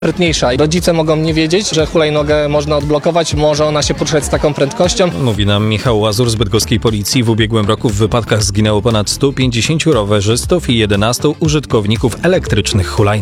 sprytniejsza. Rodzice mogą nie wiedzieć, że hulajnogę można odblokować, może ona się poruszać z taką prędkością. Mówi nam Michał Łazur z bydgoskiej policji. W ubiegłym roku w wypadkach zginęło ponad 150 rowerzystów i 11 użytkowników elektrycznych hulajnóg.